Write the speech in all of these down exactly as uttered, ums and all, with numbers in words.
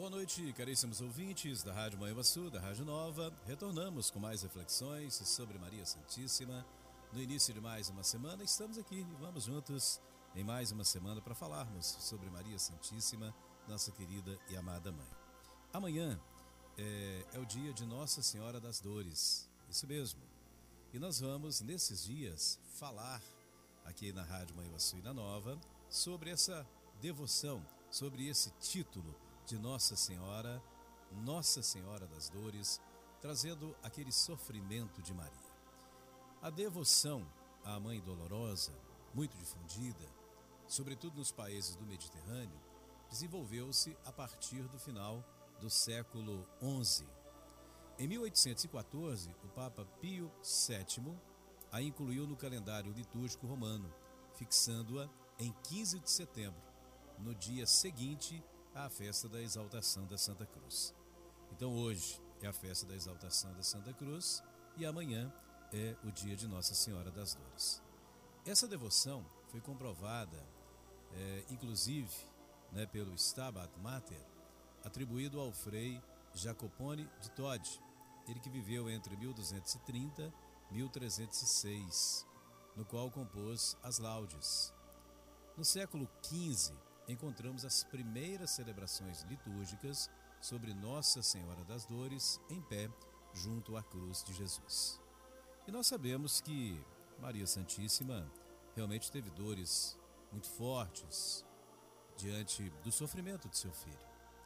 Boa noite, caríssimos ouvintes da Rádio Manhuaçu, da Rádio Nova. Retornamos com mais reflexões sobre Maria Santíssima. No início de mais uma semana, estamos aqui e vamos juntos em mais uma semana para falarmos sobre Maria Santíssima, nossa querida e amada mãe. Amanhã é, é o dia de Nossa Senhora das Dores, isso mesmo. E nós vamos, nesses dias, falar aqui na Rádio Manhuaçu e na Nova sobre essa devoção, sobre esse título de Nossa Senhora, Nossa Senhora das Dores, trazendo aquele sofrimento de Maria. A devoção à Mãe Dolorosa, muito difundida, sobretudo nos países do Mediterrâneo, desenvolveu-se a partir do final do século onze. Em mil oitocentos e quatorze, o Papa Pio sétimo a incluiu no calendário litúrgico romano, fixando-a em quinze de setembro, no dia seguinte à festa da Exaltação da Santa Cruz. Então hoje é a festa da Exaltação da Santa Cruz e amanhã é o dia de Nossa Senhora das Dores. Essa devoção foi comprovada, é, inclusive, né, pelo Stabat Mater, atribuído ao frei Jacopone de Todi, ele que viveu entre mil duzentos e trinta e mil trezentos e seis, no qual compôs as Laudes. No século quinze, encontramos as primeiras celebrações litúrgicas sobre Nossa Senhora das Dores em pé junto à cruz de Jesus. E nós sabemos que Maria Santíssima realmente teve dores muito fortes diante do sofrimento de seu filho.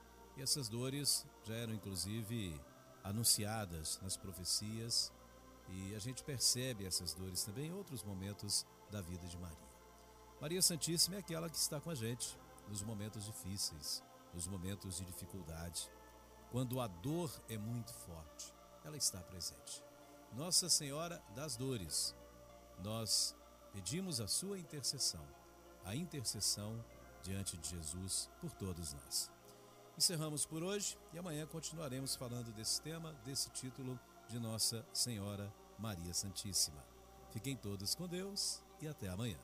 E essas dores já eram inclusive anunciadas nas profecias e a gente percebe essas dores também em outros momentos da vida de Maria. Maria Santíssima é aquela que está com a gente nos momentos difíceis, nos momentos de dificuldade. Quando a dor é muito forte, ela está presente. Nossa Senhora das Dores, nós pedimos a sua intercessão, a intercessão diante de Jesus por todos nós. Encerramos por hoje e amanhã continuaremos falando desse tema, desse título de Nossa Senhora Maria Santíssima. Fiquem todos com Deus e até amanhã.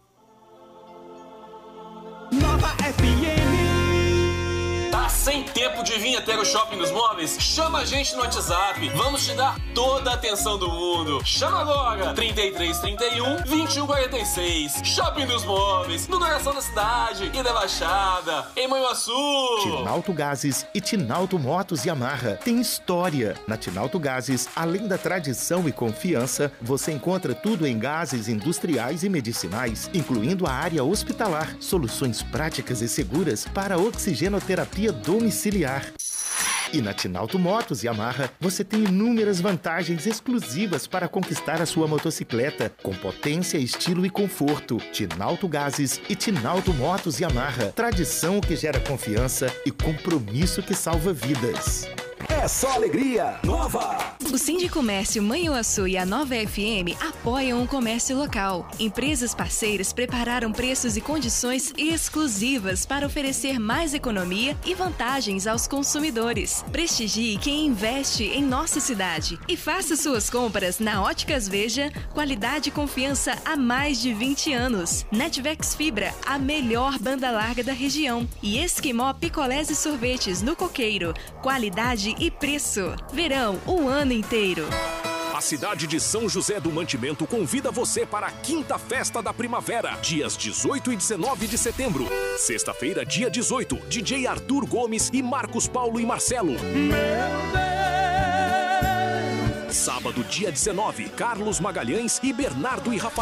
Nova F M. Tá sem tempo de vir até o Shopping dos Móveis? Chama a gente no WhatsApp. Vamos te dar toda a atenção do mundo. Chama agora. trinta e três, trinta e um, vinte e um, quarenta e seis. Shopping dos Móveis. No coração da cidade e da Baixada. Em Manhuaçu. Tinalto Gases e Tinalto Motos Yamaha tem história. Na Tinalto Gases, além da tradição e confiança, você encontra tudo em gases industriais e medicinais, incluindo a área hospitalar, soluções práticas e seguras para oxigenoterapia domiciliar. E na Tinalto Motos Yamaha, você tem inúmeras vantagens exclusivas para conquistar a sua motocicleta, com potência, estilo e conforto. Tinalto Gases e Tinalto Motos Yamaha. Tradição que gera confiança e compromisso que salva vidas. É só alegria nova! O Sindicomércio Manhuaçu e a Nova F M apoiam o comércio local. Empresas parceiras prepararam preços e condições exclusivas para oferecer mais economia e vantagens aos consumidores. Prestigie quem investe em nossa cidade e faça suas compras na Óticas Veja, qualidade e confiança há mais de vinte anos. Netvex Fibra, a melhor banda larga da região. E Esquimó Picolés e Sorvetes no Coqueiro, qualidade e preço. Verão o ano inteiro. A cidade de São José do Mantimento convida você para a quinta festa da primavera, dias dezoito e dezenove de setembro. Sexta-feira, dia dezoito, D J Arthur Gomes e Marcos Paulo e Marcelo. Meu Deus! Sábado, dia dezenove, Carlos Magalhães e Bernardo e Rafael.